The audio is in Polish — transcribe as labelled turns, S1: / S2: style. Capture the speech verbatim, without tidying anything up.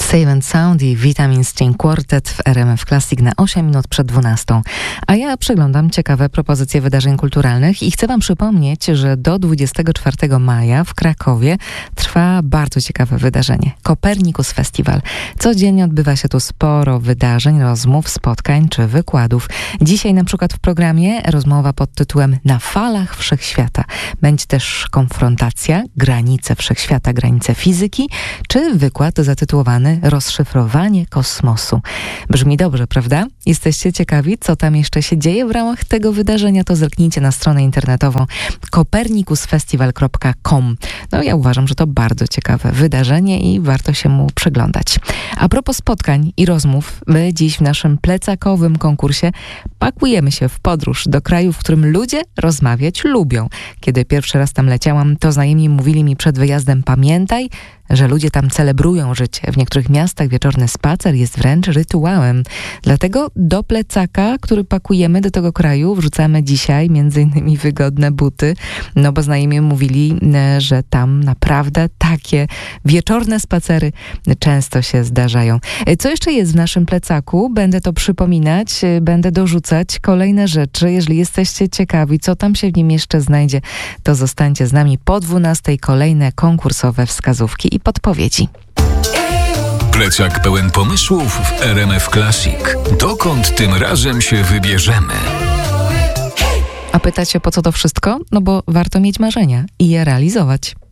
S1: Save and Sound i Vitamin String Quartet w R M F Classic na osiem minut przed dwunastą. A ja przeglądam ciekawe propozycje wydarzeń kulturalnych i chcę wam przypomnieć, że do dwudziestego czwartego maja w Krakowie trwa bardzo ciekawe wydarzenie. Copernicus Festival. Codziennie odbywa się tu sporo wydarzeń, rozmów, spotkań czy wykładów. Dzisiaj na przykład w programie rozmowa pod tytułem Na falach wszechświata. Będzie też konfrontacja, granice wszechświata, granice fizyki, czy wykład zatytułowany Rozszyfrowanie kosmosu. Brzmi dobrze, prawda? Jesteście ciekawi, co tam jeszcze się dzieje w ramach tego wydarzenia? To zerknijcie na stronę internetową copernicus festival kropka com. No ja uważam, że to bardzo ciekawe wydarzenie i warto się mu przyglądać. A propos spotkań i rozmów, my dziś w naszym plecakowym konkursie pakujemy się w podróż do kraju, w którym ludzie rozmawiać lubią. Kiedy pierwszy raz tam leciałam, to znajomi mówili mi przed wyjazdem: pamiętaj, że ludzie tam celebrują życie. W niektórych miastach wieczorny spacer jest wręcz rytuałem. Dlatego do plecaka, który pakujemy do tego kraju, wrzucamy dzisiaj między innymi wygodne buty, no bo znajomi mówili, że tam naprawdę takie wieczorne spacery często się zdarzają. Co jeszcze jest w naszym plecaku? Będę to przypominać, będę dorzucać kolejne rzeczy. Jeżeli jesteście ciekawi, co tam się w nim jeszcze znajdzie, to zostańcie z nami po dwunastej. Kolejne konkursowe wskazówki i podpowiedzi.
S2: Plecak pełen pomysłów w R M F Classic. Dokąd tym razem się wybierzemy?
S1: A pytacie, po co to wszystko? No bo warto mieć marzenia i je realizować.